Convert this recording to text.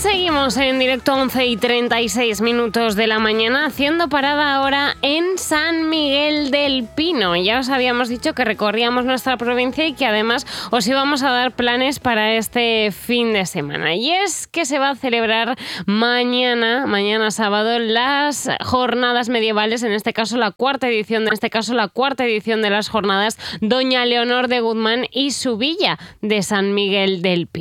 Seguimos en directo 11:36 de la mañana, haciendo parada ahora en San Miguel del Pino. Ya os habíamos dicho que recorríamos nuestra provincia y que además os íbamos a dar planes para este fin de semana. Y es que se va a celebrar mañana sábado, las jornadas medievales, en este caso la cuarta edición de las jornadas Doña Leonor de Guzmán y su villa de San Miguel del Pino.